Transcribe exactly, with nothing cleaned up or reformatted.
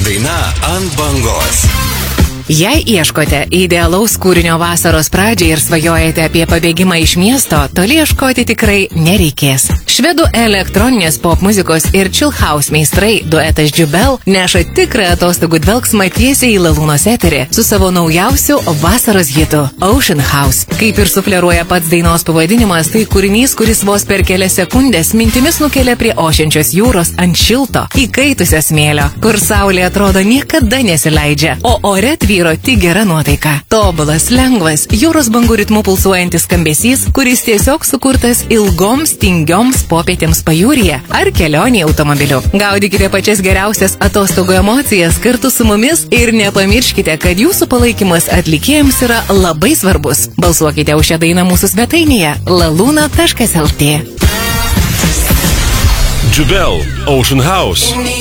Daina ant bangos. Jei ieškote idealaus kūrinio vasaros pradžiai ir svajojate apie pabėgimą iš miesto, toli ieškoti tikrai nereikės. Švedų elektroninės pop muzikos ir chill house meistrai duetas Jubel neša tikrą atostogų dvelksmą tiesiai į Lalūnos eterį su savo naujausiu vasaros hitu Ocean House. Kaip ir sufleruoja pats dainos pavadinimas, tai kūrinys, kuris vos per kelias sekundės mintimis nukelia prie ošiančios jūros ant šilto, įkaitusio smėlio, kur saulė atrodo niekada nesileidžia, o ore tvyro tik gera nuotaika. Tobulas, lengvas, jūros bangų ritmu pulsuojantis skambesys, kuris tiesiog sukurtas ilgoms, tingioms popietėms pajūryje ar kelionėje automobiliu. Gaudykite pačias geriausias atostogų emocijas kartu su mumis ir nepamirškite, kad jūsų palaikymas atlikėjams yra labai svarbus. Balsuokite už šią dainą mūsų svetainėje laluna taškas lt. Jubel, Ocean House.